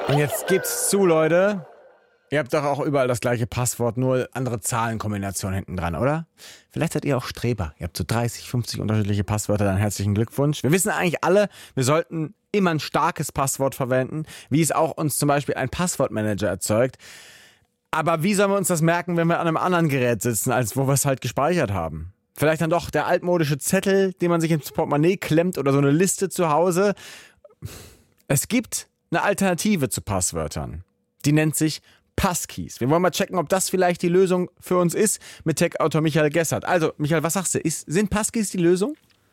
Und jetzt gebt's zu, Leute. Ihr habt doch auch überall das gleiche Passwort, nur andere Zahlenkombinationen hinten dran, oder? Vielleicht seid ihr auch Streber. Ihr habt so 30, 50 unterschiedliche Passwörter, dann herzlichen Glückwunsch. Wir wissen eigentlich alle, wir sollten immer ein starkes Passwort verwenden, wie es auch uns zum Beispiel ein Passwortmanager erzeugt. Aber wie sollen wir uns das merken, wenn wir an einem anderen Gerät sitzen, als wo wir es halt gespeichert haben? Vielleicht dann doch der altmodische Zettel, den man sich ins Portemonnaie klemmt oder so eine Liste zu Hause. Es gibt eine Alternative zu Passwörtern. Die nennt sich Passkeys. Wir wollen mal checken, ob das vielleicht die Lösung für uns ist, mit Tech-Autor Michael Gessert. Also, Michael, was sagst du? Sind Passkeys die Lösung?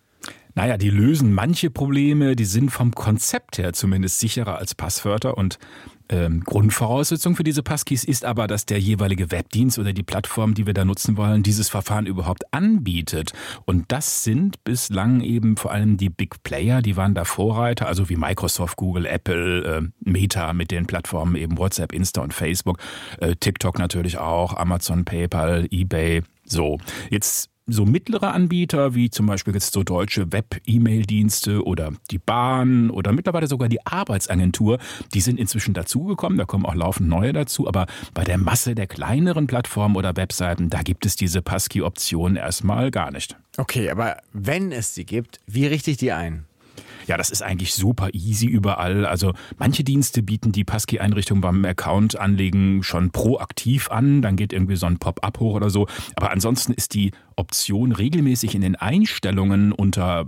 Naja, die lösen manche Probleme, die sind vom Konzept her zumindest sicherer als Passwörter und Grundvoraussetzung für diese Passkeys ist aber, dass der jeweilige Webdienst oder die Plattform, die wir da nutzen wollen, dieses Verfahren überhaupt anbietet. Und das sind bislang eben vor allem die Big Player, die waren da Vorreiter, also wie Microsoft, Google, Apple, Meta mit den Plattformen eben WhatsApp, Insta und Facebook, TikTok natürlich auch, Amazon, PayPal, eBay. So, jetzt so mittlere Anbieter, wie zum Beispiel jetzt so deutsche Web-E-Mail-Dienste oder die Bahn oder mittlerweile sogar die Arbeitsagentur, die sind inzwischen dazugekommen, da kommen auch laufend neue dazu, aber bei der Masse der kleineren Plattformen oder Webseiten, da gibt es diese Passkey-Option erstmal gar nicht. Okay, aber wenn es sie gibt, wie richte ich die ein? Ja, das ist eigentlich super easy überall. Also manche Dienste bieten die Passkey-Einrichtung beim Account-Anlegen schon proaktiv an. Dann geht irgendwie so ein Pop-up hoch oder so. Aber ansonsten ist die Option regelmäßig in den Einstellungen unter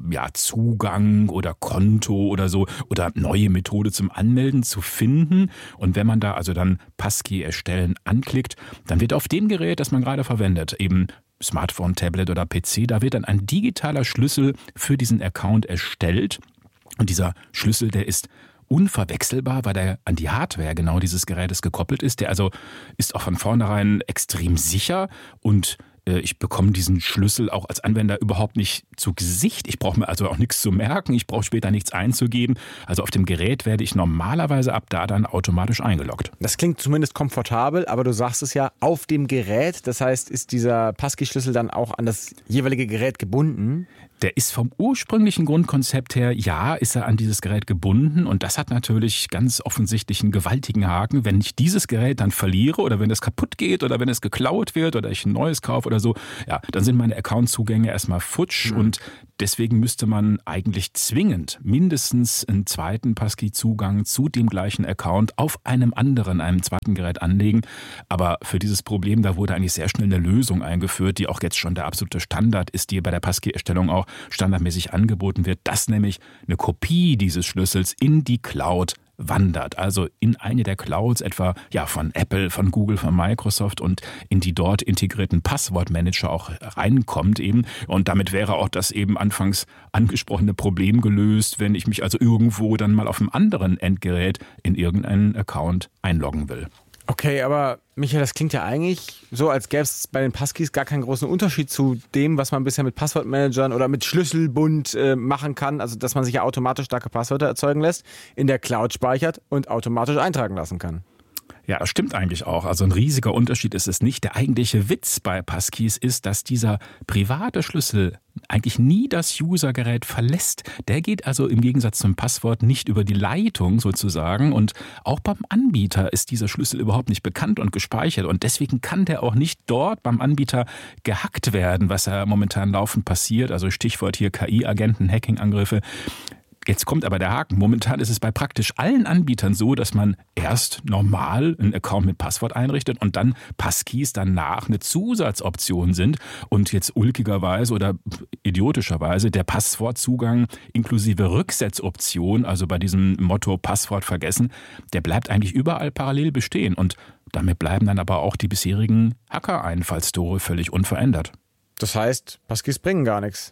Zugang oder Konto oder so oder neue Methode zum Anmelden zu finden. Und wenn man da also dann Passkey erstellen anklickt, dann wird auf dem Gerät, das man gerade verwendet, eben Smartphone, Tablet oder PC, da wird dann ein digitaler Schlüssel für diesen Account erstellt. Und dieser Schlüssel, der ist unverwechselbar, weil der an die Hardware genau dieses Gerätes gekoppelt ist. Der also ist auch von vornherein extrem sicher und ich bekomme diesen Schlüssel auch als Anwender überhaupt nicht zu Gesicht. Ich brauche mir also auch nichts zu merken. Ich brauche später nichts einzugeben. Also auf dem Gerät werde ich normalerweise ab da dann automatisch eingeloggt. Das klingt zumindest komfortabel, aber du sagst es ja, auf dem Gerät. Das heißt, ist dieser Passkey-Schlüssel dann auch an das jeweilige Gerät gebunden? Der ist vom ursprünglichen Grundkonzept her, ist er an dieses Gerät gebunden und das hat natürlich ganz offensichtlich einen gewaltigen Haken. Wenn ich dieses Gerät dann verliere oder wenn es kaputt geht oder wenn es geklaut wird oder ich ein neues kaufe oder so, dann sind meine Account-Zugänge erstmal futsch und deswegen müsste man eigentlich zwingend mindestens einen zweiten Passkey-Zugang zu dem gleichen Account auf einem zweiten Gerät anlegen. Aber für dieses Problem, da wurde eigentlich sehr schnell eine Lösung eingeführt, die auch jetzt schon der absolute Standard ist, die bei der Passkey-Erstellung auch standardmäßig angeboten wird, dass nämlich eine Kopie dieses Schlüssels in die Cloud wandert, also in eine der Clouds etwa von Apple, von Google, von Microsoft und in die dort integrierten Passwortmanager auch reinkommt eben. Und damit wäre auch das eben anfangs angesprochene Problem gelöst, wenn ich mich also irgendwo dann mal auf einem anderen Endgerät in irgendeinen Account einloggen will. Okay, aber Michael, das klingt ja eigentlich so, als gäbe es bei den Passkeys gar keinen großen Unterschied zu dem, was man bisher mit Passwortmanagern oder mit Schlüsselbund machen kann. Also, dass man sich ja automatisch starke Passwörter erzeugen lässt, in der Cloud speichert und automatisch eintragen lassen kann. Ja, das stimmt eigentlich auch. Also ein riesiger Unterschied ist es nicht. Der eigentliche Witz bei Passkeys ist, dass dieser private Schlüssel eigentlich nie das Usergerät verlässt. Der geht also im Gegensatz zum Passwort nicht über die Leitung sozusagen. Und auch beim Anbieter ist dieser Schlüssel überhaupt nicht bekannt und gespeichert. Und deswegen kann der auch nicht dort beim Anbieter gehackt werden, was ja momentan laufend passiert. Also Stichwort hier KI-Agenten, Hacking-Angriffe. Jetzt kommt aber der Haken. Momentan ist es bei praktisch allen Anbietern so, dass man erst normal einen Account mit Passwort einrichtet und dann Passkeys danach eine Zusatzoption sind und jetzt ulkigerweise oder idiotischerweise der Passwortzugang inklusive Rücksetzoption, also bei diesem Motto Passwort vergessen, der bleibt eigentlich überall parallel bestehen und damit bleiben dann aber auch die bisherigen Hacker-Einfallstore völlig unverändert. Das heißt, Passkeys bringen gar nichts.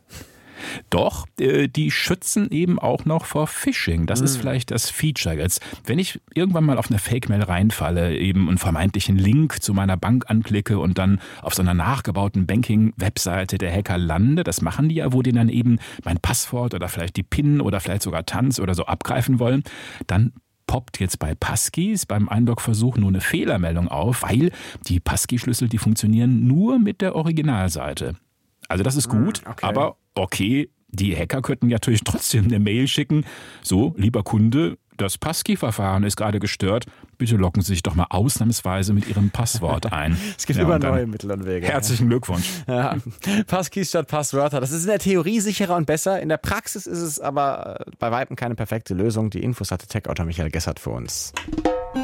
Doch, die schützen eben auch noch vor Phishing. Das ist vielleicht das Feature jetzt. Wenn ich irgendwann mal auf eine Fake-Mail reinfalle, eben einen vermeintlichen Link zu meiner Bank anklicke und dann auf so einer nachgebauten Banking-Webseite der Hacker lande, das machen die ja, wo die dann eben mein Passwort oder vielleicht die PIN oder vielleicht sogar Tanz oder so abgreifen wollen, dann poppt jetzt bei Passkeys beim Einlogversuch nur eine Fehlermeldung auf, weil die Passkey-Schlüssel, die funktionieren nur mit der Originalseite. Also das ist gut, aber okay, die Hacker könnten natürlich trotzdem eine Mail schicken. So, lieber Kunde, das Passkey-Verfahren ist gerade gestört. Bitte loggen Sie sich doch mal ausnahmsweise mit Ihrem Passwort ein. Es gibt immer neue Mittel und Wege. Herzlichen Glückwunsch. Ja. Passkeys statt Passwörter. Das ist in der Theorie sicherer und besser. In der Praxis ist es aber bei weitem keine perfekte Lösung. Die Infos hatte Tech-Autor Michael Gessert für uns.